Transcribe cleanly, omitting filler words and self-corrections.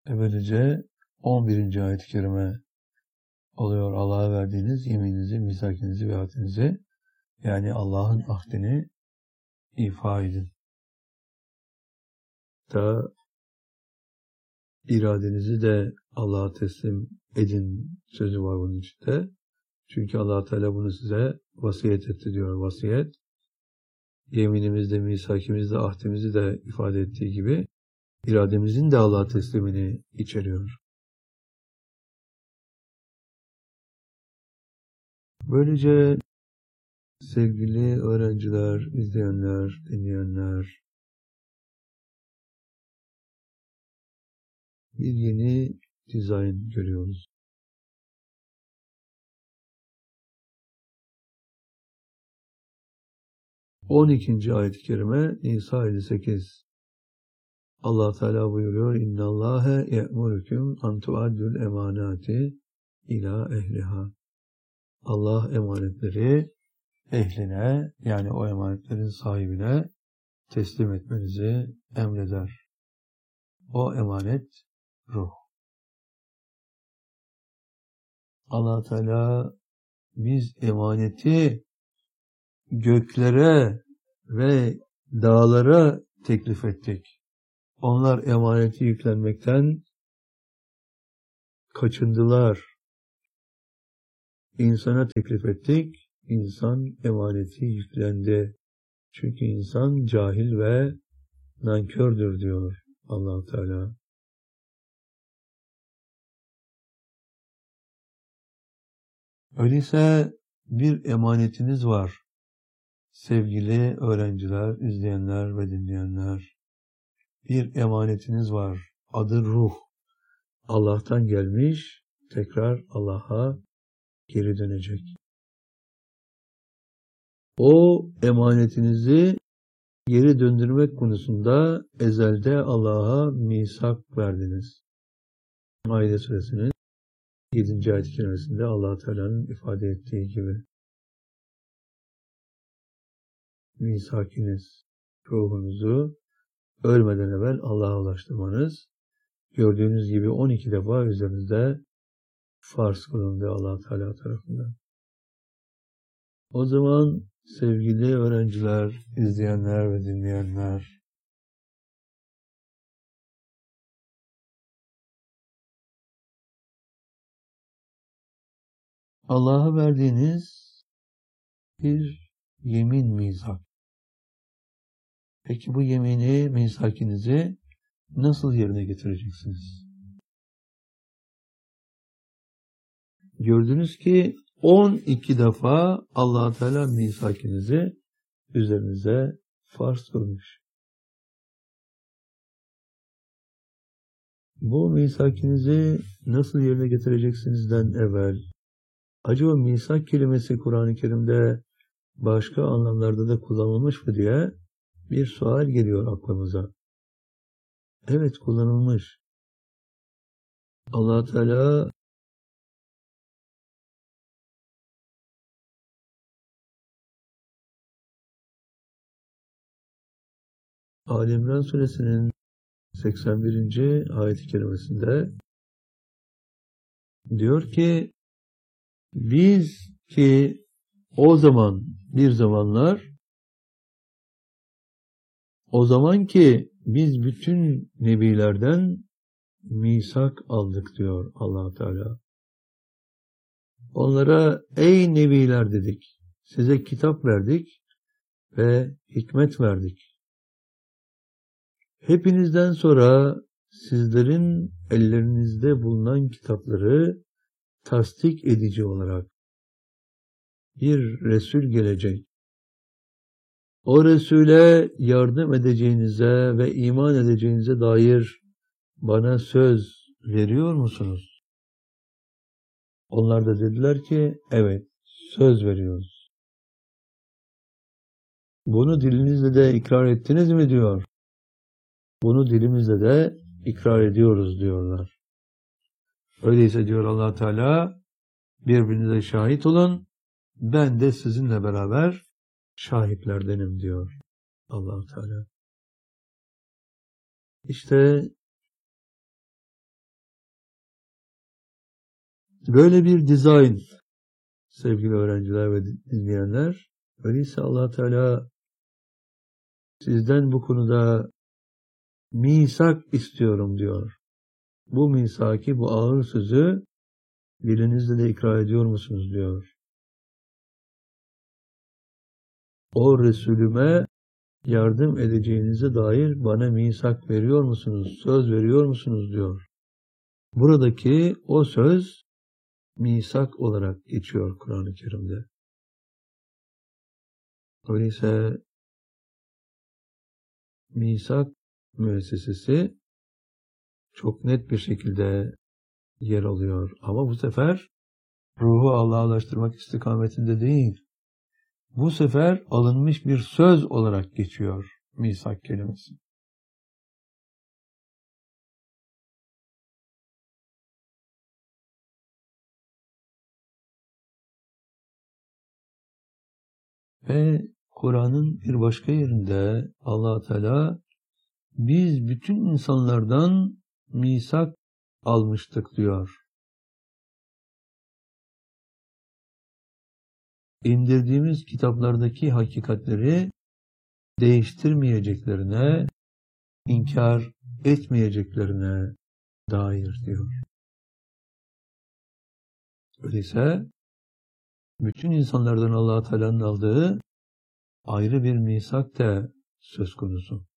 Böylece 11. ayet-i kerime oluyor. Allah'a verdiğiniz yemininizi, misakinizi ve ahdinizi, yani Allah'ın ahdini ifa edin. Da iradenizi de Allah'a teslim edin sözü var bunun içinde. Çünkü Allah Teala bunu size vasiyet etti diyor. Vasiyet, yeminimizde, misakimizde, ahdimizi de ifade ettiği gibi irademizin de Allah'a teslimini içeriyor. Böylece sevgili öğrenciler, izleyenler, dinleyenler, bir yeni dizayn görüyoruz. 12. ayet-i kerime Nisa 58. Allah Teala buyuruyor: İnnallâhe ye'murüküm an tuaddul emanati ila ehliha. Allah emanetleri ehline, yani o emanetlerin sahibine teslim etmenizi emreder. O emanet ruh. Allah Teala biz emaneti göklere ve dağlara teklif ettik. Onlar emaneti yüklenmekten kaçındılar. İnsana teklif ettik. İnsan emaneti yüklendi. Çünkü insan cahil ve nankördür diyor Allah Teala. Öyleyse bir emanetiniz var. Sevgili öğrenciler, izleyenler ve dinleyenler. Bir emanetiniz var. Adı ruh. Allah'tan gelmiş, tekrar Allah'a geri dönecek. O emanetinizi geri döndürmek konusunda ezelde Allah'a misak verdiniz. Maide suresinin 7. ayet-i kerimesinde Allah Teala'nın ifade ettiği gibi. Misakiniz, ruhunuzu ölmeden evvel Allah'a ulaştırmanız, gördüğünüz gibi 12 defa üzerinizde farz kılındı Allah Teala tarafından. O zaman sevgili öğrenciler, izleyenler ve dinleyenler, Allah'a verdiğiniz bir yemin misak. Peki bu yemini, misakinizi nasıl yerine getireceksiniz? Gördünüz ki 12 defa Allah Teala misakinizi üzerinize farz kılmış. Bu misakinizi nasıl yerine getireceksinizden evvel, acaba misak kelimesi Kur'an-ı Kerim'de başka anlamlarda da kullanılmış mı diye bir sual geliyor aklımıza. Evet, kullanılmış. Allah Teala Ali İmran suresinin 81. ayet-i kerimesinde diyor ki, biz ki o zaman bir zamanlar, o zaman ki biz bütün nebilerden misak aldık diyor Allah Teala. Onlara ey nebiler dedik, size kitap verdik ve hikmet verdik. Hepinizden sonra sizlerin ellerinizde bulunan kitapları tasdik edici olarak bir Resul gelecek. O Resul'e yardım edeceğinize ve iman edeceğinize dair bana söz veriyor musunuz? Onlar da dediler ki evet, söz veriyoruz. Bunu dilinizle de ikrar ettiniz mi diyor. Bunu dilimizle de ikrar ediyoruz diyorlar. Öyleyse diyor Allah Teala, birbirinize şahit olun, ben de sizinle beraber şahitlerdenim diyor Allah Teala. İşte Böyle bir dizayn sevgili öğrenciler ve dinleyenler. Öyleyse Allah Teala sizden bu konuda misak istiyorum diyor. Bu misaki, bu ağır sözü dilinizle de ikrar ediyor musunuz diyor. O Resulüme yardım edeceğinize dair bana misak veriyor musunuz, söz veriyor musunuz diyor. Buradaki o söz misak olarak geçiyor Kur'an-ı Kerim'de. Öyleyse misak müessesesi çok net bir şekilde yer alıyor. Ama bu sefer ruhu Allah'laştırmak istikametinde değil. Bu sefer alınmış bir söz olarak geçiyor misak kelimesi. Ve Kur'an'ın bir başka yerinde Allah Teala biz bütün insanlardan misak almıştık diyor. İndirdiğimiz kitaplardaki hakikatleri değiştirmeyeceklerine, inkar etmeyeceklerine dair diyor. Öyleyse bütün insanlardan Allah Teala'nın aldığı ayrı bir misak da söz konusu.